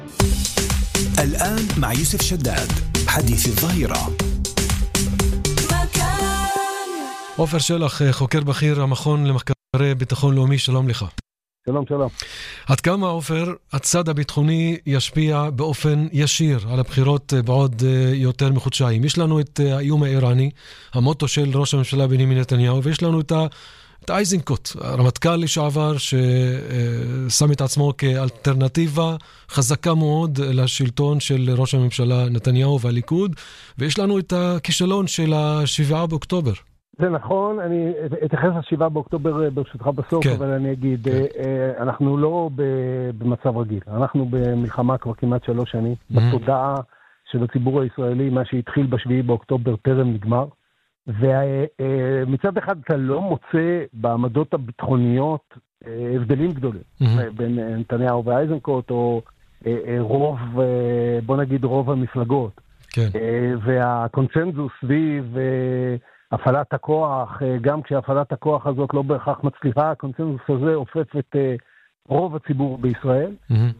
الآن مع يوسف شداد حديث الظهيرة. עופר שלח, חוקר בכיר המכון למחקרי ביטחון לאומי, שלום לך. שלום, שלום. עד כמה, עופר, הצד הביטחוני ישפיע באופן ישיר על הבחירות בעוד יותר מחודשיים? יש לנו את האיום האיראני, המוטו של ראש הממשלה בנימין נתניהו, ויש לנו את אייזנקוט, הרמטכ"ל לשעבר, ששם את עצמו כאלטרנטיבה חזקה מאוד לשלטון של ראש הממשלה נתניהו והליכוד, ויש לנו את הכישלון של 7 באוקטובר. זה נכון, אני אתייחס ל7 באוקטובר ברשותך בסוף, כן. אבל אני אגיד, כן. אנחנו לא במצב רגיל, אנחנו במלחמה כבר כמעט 3 שנים, בתודעה של הציבור הישראלי, מה שהתחיל ב7 באוקטובר טרם נגמר, ומצד אחד אתה לא מוצא בעמדות הביטחוניות הבדלים גדולים, בין נתניהו ואייזנקוט, או רוב, בוא נגיד רוב המפלגות, כן. והקונצנזוס סביב הפעלת הכוח, גם כשהפעלת הכוח הזאת לא בהכרח מצליחה, הקונצנזוס הזה הופף את רוב הציבור בישראל.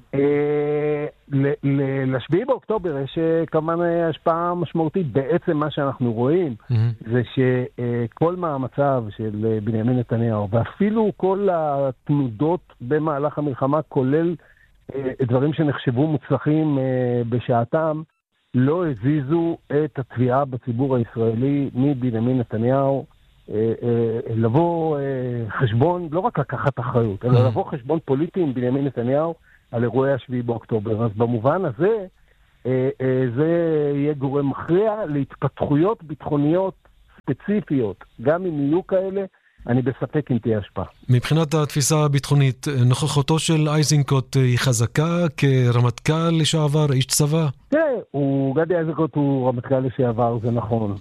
ל7 באוקטובר יש כמובן השפעה משמעותית. בעצם מה שאנחנו רואים זה שכל מהמצב של בנימין נתניהו, ואפילו כל התנודות במהלך המלחמה, כולל דברים שנחשבו מוצלחים בשעתם, לא הזיזו את התביעה בציבור הישראלי מבנימין נתניהו לבוא חשבון, לא רק לקחת אחריות, אלא לבוא חשבון פוליטי עם בנימין נתניהו על אירועי 7 באוקטובר. אז במובן הזה, זה יהיה גורם מכריע להתפתחויות ביטחוניות ספציפיות, גם אם יהיו כאלה, אני בספק אם תהיה השפעה. מבחינת התפיסה הביטחונית, נוכחותו של אייזנקוט היא חזקה כרמטכ"ל לשעבר, איש צבא? גדי אייזנקוט הוא רמטכ"ל לשעבר, זה נכון.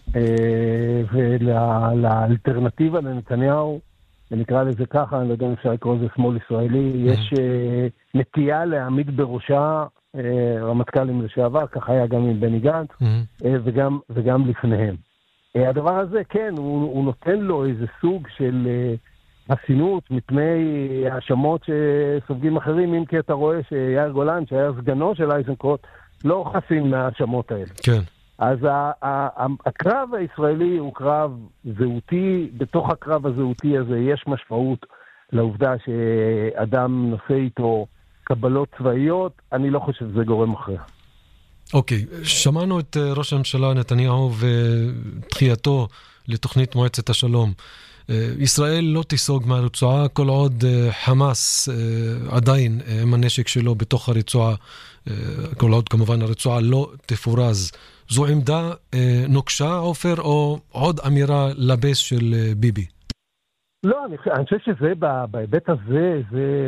ולאלטרנטיבה לנתניהו, ונקרא לזה ככה, אני לא יודע אם אפשר לקרוא לזה שמאל ישראלי, יש נטייה להעמיד בראשה רמטכ"לים לשעבר, כך היה גם עם בני גנץ, וגם לפניהם. הדבר הזה, כן, הוא נותן לו איזה סוג של חסינות מפני האשמות שסופגים אחרים, אם כי אתה רואה שיאיר גולן, שהיה סגנו של אייזנקוט, לא חסין מהאשמות האלה. כן. אז הקרב הישראלי הוא קרב זהותי, בתוך הקרב הזהותי הזה יש משמעות לעובדה שאדם נושא איתו קבלות צבאיות, אני לא חושב שזה גורם אחר. אוקיי, שמענו את ראש הממשלה נתניהו ודחייתו לתוכנית מועצת השלום. ישראל לא תיסוג מהרצועה כל עוד חמאס עדיין עם הנשק שלו בתוך הרצועה, כל עוד כמובן הרצועה לא תפורז. זו עמדה נוקשה, עופר, או עוד אמירה לבס של ביבי? לא, אני חושב שזה בהיבט הזה,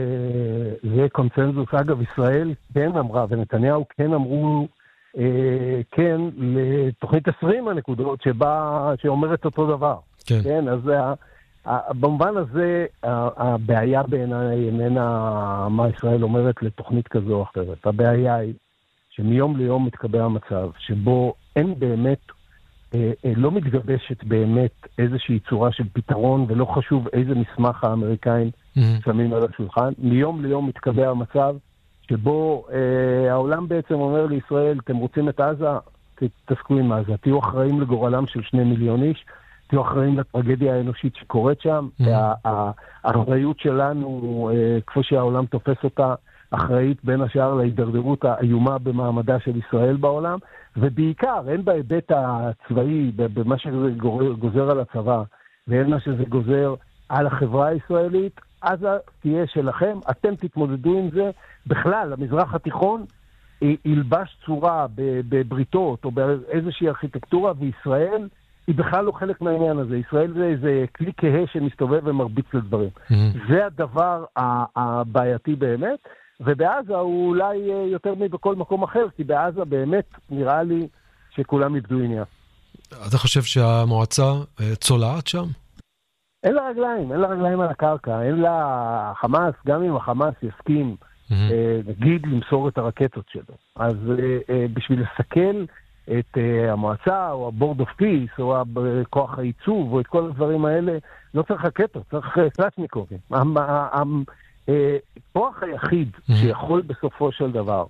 זה קונצנזוס. אגב, ישראל כן אמרה, ונתניהו כן אמרו, כן, לתוכנית 20 הנקודות שאומרת אותו דבר. כן. כן, אז במובן הזה, הבעיה בעיניי איננה מה ישראל אומרת לתוכנית כזו או אחרת. הבעיה היא שמיום ליום מתקבע המצב שבו אין באמת, לא מתגבשת באמת איזושהי צורה של פתרון, ולא חשוב איזה מסמך האמריקאים שמים על השולחן. מיום ליום מתקבע המצב שבו העולם בעצם אומר לישראל, אתם רוצים את עזה, תתעסקו עם עזה, תהיו אחראים לגורלם של 2 מיליון איש, תהיו אחראים לטרגדיה האנושית שקורית שם, האחריות שלנו, כפי שהעולם תופס אותה, אחראית בין השאר להידרדרות האיומה במעמדה של ישראל בעולם, ובעיקר, אין בהיבט הצבאי, במה שזה גוזר על הצבא, ואין מה שזה גוזר על החברה הישראלית, עזה תהיה שלכם, אתם תתמודדו עם זה. בכלל, המזרח התיכון ילבש צורה בבריתות או באיזושהי ארכיטקטורה, וישראל היא בכלל לא חלק מהעניין הזה. ישראל זה איזה כלי כהה שמסתובב ומרביץ לדברים. זה הדבר הבעייתי באמת, ובעזה הוא אולי יותר מבכל מקום אחר, כי בעזה באמת נראה לי שכולם איבדו עניין. אתה חושב שהמועצה צולעת שם? אין לה רגליים על הקרקע, אין לה חמאס, גם אם החמאס יסכים, נגיד למסור את הרקטות שלו. אז בשביל לסכל את המועצה, או הבורד אוף פיס, או כוח העיצוב, או את כל הדברים האלה, לא צריך רקטות, צריך קלצ'ניקובים. הכוח היחיד שיכול בסופו של דבר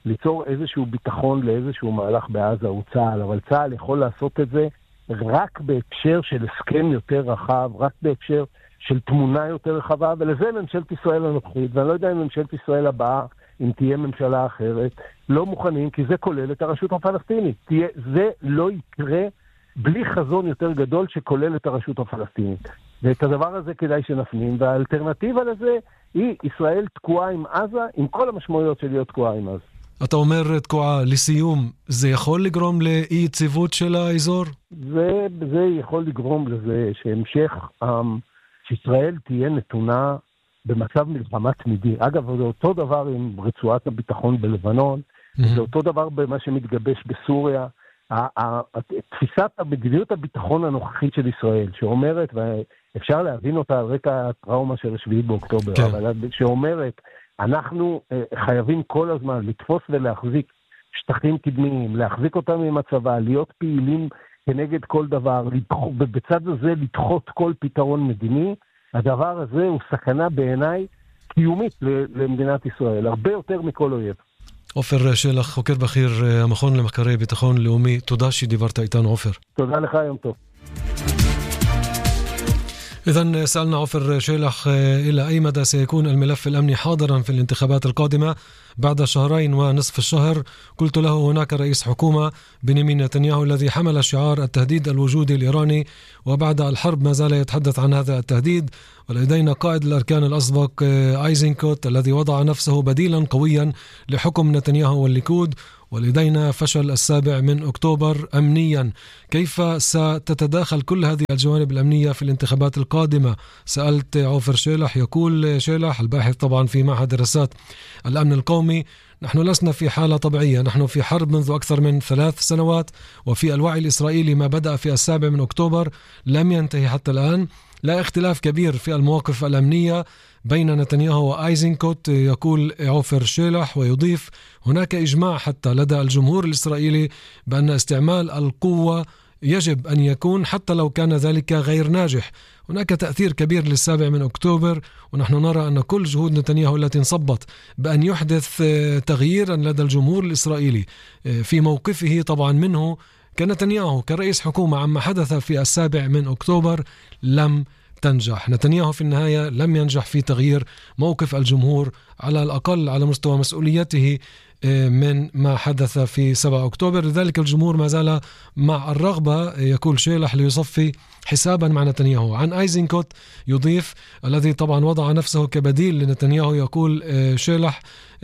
ליצור איזשהו ביטחון לאיזשהו מהלך בעזה הוא צה"ל, אבל צה"ל יכול לעשות את זה רק בהקשר של הסכם יותר רחב, רק בהקשר של תמונה יותר רחבה, ולזה ממשלת ישראל הנוכחית, ואני לא יודע אם ממשלת ישראל הבאה, אם תהיה ממשלה אחרת, לא מוכנים, כי זה כולל את הרשות הפלסטינית. זה לא יקרה בלי חזון יותר גדול שכולל את הרשות הפלסטינית. ואת הדבר הזה כדאי שנפנים, והאלטרנטיבה לזה היא ישראל תקועה עם עזה, עם כל המשמעויות של להיות תקועה עם עזה. אתה אומר תקועה, לסיום, זה יכול לגרום לאי יציבות של האזור? זה יכול לגרום לזה שהמשך שישראל תהיה נתונה במצב מלחמה תמידי. אגב, זה אותו דבר עם רצועת הביטחון בלבנון, זה אותו דבר במה שמתגבש בסוריה. תפיסת מדיניות הביטחון הנוכחית של ישראל, שאומרת, ואפשר להבין אותה על רקע הטראומה של 7 באוקטובר, כן. אבל שאומרת, אנחנו חייבים כל הזמן לתפוס ולהחזיק שטחים קדמיים, להחזיק אותם עם הצבא, להיות פעילים כנגד כל דבר, ובצד הזה לדחות כל פתרון מדיני. הדבר הזה הוא סכנה בעיניי קיומית למדינת ישראל, הרבה יותר מכל אויב. עופר שלח, חוקר בכיר המכון למחקרי ביטחון לאומי, תודה שדיברת איתנו עופר. תודה לך, יום טוב. إذن سألنا عفر شيلح إلى أي مدى سيكون الملف الأمني حاضرا في الانتخابات القادمة بعد 2.5 شهر. قلت له هناك رئيس حكومة بنيامين نتنياهو الذي حمل شعار التهديد الوجودي الإيراني، وبعد الحرب ما زال يتحدث عن هذا التهديد. ولدينا قائد الأركان الأسبق أيزنكوت الذي وضع نفسه بديلا قويا لحكم نتنياهو والليكود. ولدينا فشل 7 أكتوبر أمنيا. كيف ستتداخل كل هذه الجوانب الأمنية في الانتخابات القادمة؟ سألت عوفر شيلح. يقول شيلح الباحث طبعا في معهد دراسات الأمن القومي: نحن لسنا في حالة طبيعية، نحن في حرب منذ أكثر من 3 سنوات، وفي الوعي الإسرائيلي ما بدأ في 7 أكتوبر لم ينتهي حتى الآن. لا اختلاف كبير في المواقف الأمنية بين نتنياهو وآيزنكوت. يقول عوفر شيلح ويضيف: هناك إجماع حتى لدى الجمهور الإسرائيلي بأن استعمال القوة يجب أن يكون حتى لو كان ذلك غير ناجح. هناك تأثير كبير ل7 أكتوبر، ونحن نرى أن كل جهود نتنياهو التي انصبت بأن يحدث تغييرا لدى الجمهور الإسرائيلي في موقفه طبعا منه كنتنياهو كرئيس حكومة عما حدث في 7 أكتوبر لم تنجح. نتنياهو في النهاية لم ينجح في تغيير موقف الجمهور على الأقل على مستوى مسؤوليته من ما حدث في 7 أكتوبر. لذلك الجمهور ما زال مع الرغبة، يقول شيلح، ليصفي حسابا مع نتنياهو. عن آيزنكوت يضيف الذي طبعا وضع نفسه كبديل لنتنياهو، يقول شيلح: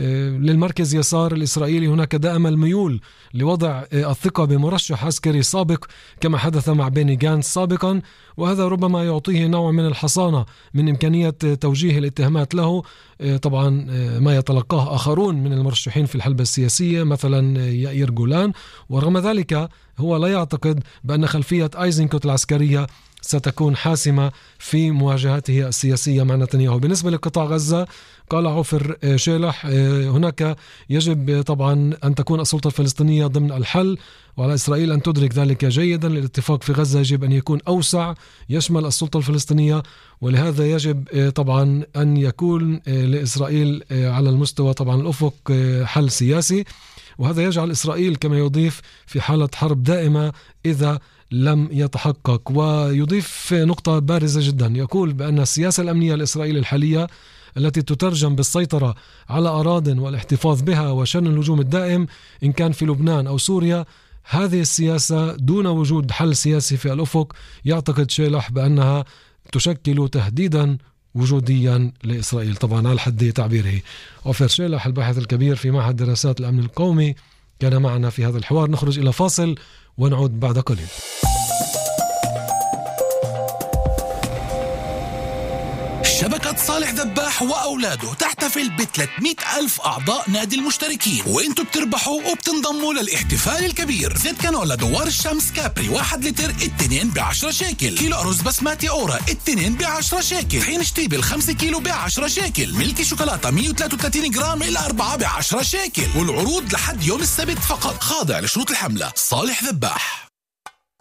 للمركز يسار الإسرائيلي هناك دائما الميول لوضع الثقة بمرشح عسكري سابق كما حدث مع بيني غانتس سابقا، وهذا ربما يعطيه نوع من الحصانة من إمكانية توجيه الاتهامات له، طبعا ما يتلقاه آخرون من المرشحين في الحلبة السياسية مثلا يائير جولان. ورغم ذلك هو لا يعتقد بأن خلفية آيزنكوت العسكرية ستكون حاسمة في مواجهته السياسية مع نتنياهو. بالنسبة لقطاع غزة قال عوفر شيلح: هناك يجب طبعا أن تكون السلطة الفلسطينية ضمن الحل، وعلى إسرائيل أن تدرك ذلك جيدا. الاتفاق في غزة يجب أن يكون أوسع، يشمل السلطة الفلسطينية، ولهذا يجب طبعا أن يكون لإسرائيل على المستوى طبعا الأفق حل سياسي، وهذا يجعل إسرائيل كما يضيف في حالة حرب دائمة إذا لم يتحقق. ويضيف نقطة بارزة جدا، يقول بأن السياسة الأمنية الإسرائيلية الحالية التي تترجم بالسيطرة على أراضٍ والاحتفاظ بها وشن الهجوم الدائم إن كان في لبنان أو سوريا، هذه السياسة دون وجود حل سياسي في الأفق يعتقد شيلح بأنها تشكل تهديدا وجوديا لإسرائيل، طبعا على حد تعبيره. عوفر شيلح الباحث الكبير في معهد دراسات الأمن القومي كان معنا في هذا الحوار. نخرج إلى فاصل ونعود بعد قليل. شبكة صالح ذباح وأولاده تحتفل ب300,000 أعضاء نادي المشتركين، وإنتوا بتربحوا وبتنضموا للاحتفال الكبير. زيت كانولا دوار الشمس كابري 1 لتر 2 ب10 شيكل، كيلو أرز بسماتي أورا 2 ب10 شيكل، طحين شتيبل 5 كيلو ب10 شيكل، ملكي شوكولاتة 133 جرام إلى 4 ب10 شيكل. والعروض لحد يوم السبت فقط، خاضع لشروط الحملة. صالح ذباح.